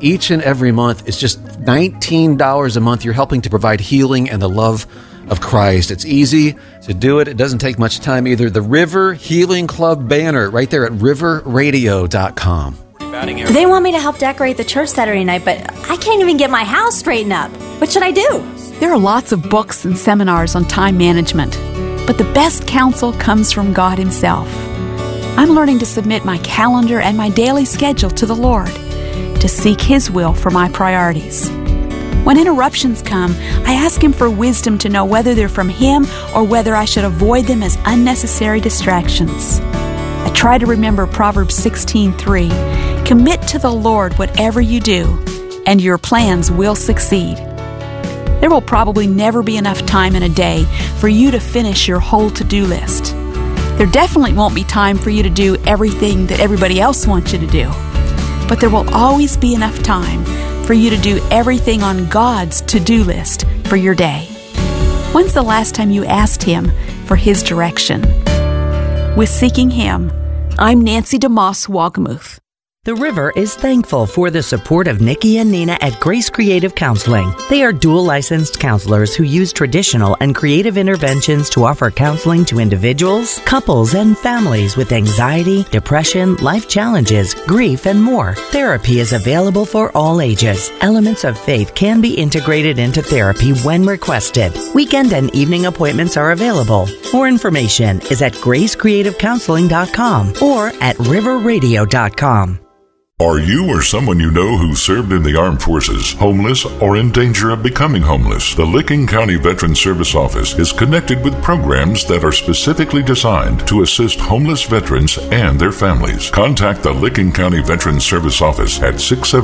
each and every month. It's just $19 a month. You're helping to provide healing and the love of Christ. It's easy to do it. It doesn't take much time either. The River Healing Club banner right there at riverradio.com. They want me to help decorate the church Saturday night, but I can't even get my house straightened up. What should I do? There are lots of books and seminars on time management, but the best counsel comes from God Himself. I'm learning to submit my calendar and my daily schedule to the Lord, to seek His will for my priorities. When interruptions come, I ask Him for wisdom to know whether they're from Him or whether I should avoid them as unnecessary distractions. I try to remember Proverbs 16:3, "Commit to the Lord whatever you do, and your plans will succeed." There will probably never be enough time in a day for you to finish your whole to-do list. There definitely won't be time for you to do everything that everybody else wants you to do. But there will always be enough time for you to do everything on God's to-do list for your day. When's the last time you asked Him for His direction? With Seeking Him, I'm Nancy DeMoss Wagamuth. The River is thankful for the support of Nikki and Nina at Grace Creative Counseling. They are dual licensed counselors who use traditional and creative interventions to offer counseling to individuals, couples, and families with anxiety, depression, life challenges, grief, and more. Therapy is available for all ages. Elements of faith can be integrated into therapy when requested. Weekend and evening appointments are available. More information is at gracecreativecounseling.com or at riverradio.com. Are you or someone you know who served in the armed forces homeless or in danger of becoming homeless? The Licking County Veterans Service Office is connected with programs that are specifically designed to assist homeless veterans and their families. Contact the Licking County Veterans Service Office at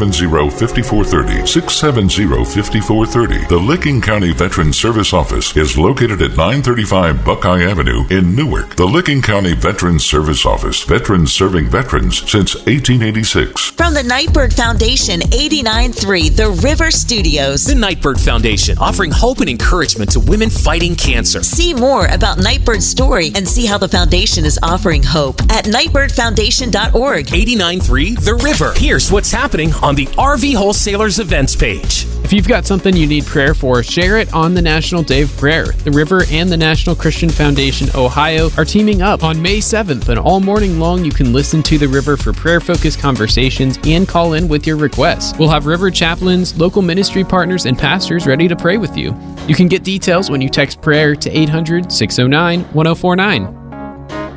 670-5430, 670-5430. The Licking County Veterans Service Office is located at 935 Buckeye Avenue in Newark. The Licking County Veterans Service Office, veterans serving veterans since 1886. From the Nightbird Foundation, 89.3 The River Studios. The Nightbird Foundation, offering hope and encouragement to women fighting cancer. See more about Nightbird's story and see how the foundation is offering hope at nightbirdfoundation.org. 89.3 The River. Here's what's happening on the RV Wholesalers events page. If you've got something you need prayer for, share it on the National Day of Prayer. The River and the National Christian Foundation Ohio are teaming up on May 7th, and all morning long you can listen to The River for prayer-focused conversations and call in with your requests. We'll have River chaplains, local ministry partners, and pastors ready to pray with you. You can get details when you text prayer to 800-609-1049.